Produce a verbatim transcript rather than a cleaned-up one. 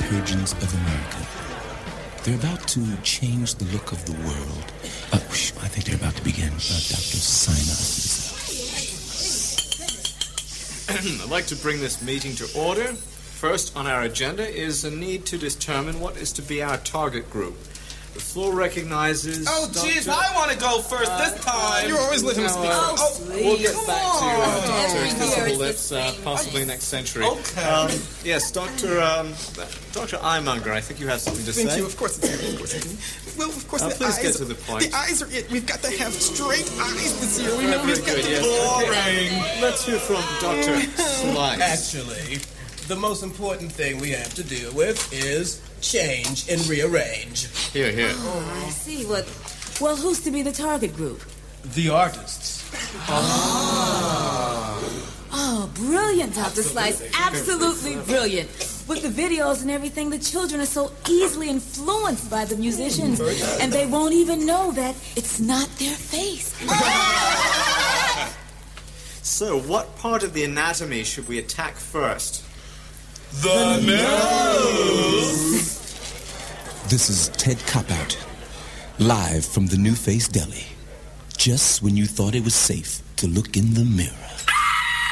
Surgeons of America. They're about to change the look of the world. Uh, whoosh, I think they're about to begin. Uh, Doctor Sinus. I'd like to bring this meeting to order. First on our agenda is a need to determine what is to be our target group. The floor recognizes... Oh, jeez, Doctor I want to go first uh, this time. You always let him no, speak. Uh, oh, we'll get come back on. to uh, Doctor Every Invisible year Lips, uh, possibly next century. Okay. Um, yes, Doctor Um, Doctor Eyemonger, I think you have something to Thank say. you. Of course it's me. Of course it's me. Well, of course Uh, the please eyes. get to the point. The eyes are it. We've got to have straight eyes this year. We Uh, know we've got very to good, be yes. boring. Okay. Let's hear from Doctor Slice. Actually, the most important thing we have to deal with is change and rearrange. Here, here. Oh, I see. What? Well, who's to be the target group? The artists. Oh, oh brilliant, Doctor Slice. Absolutely brilliant. With the videos and everything, the children are so easily influenced by the musicians, and they won't even know that it's not their face. So, what part of the anatomy should we attack first? The nose! This is Ted Copout, live from the New Face Deli. Just when you thought it was safe to look in the mirror.